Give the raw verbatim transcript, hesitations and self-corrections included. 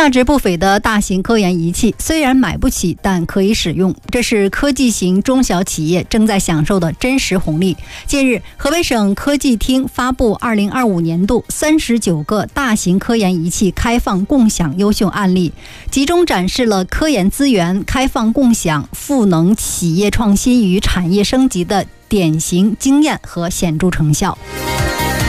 价值不菲的大型科研仪器，虽然买不起，但可以使用，这是科技型中小企业正在享受的真实红利。近日，河北省科技厅发布二零二五年度三十九个大型科研仪器开放共享优秀案例，集中展示了科研资源开放共享、赋能企业创新与产业升级的典型经验和显著成效。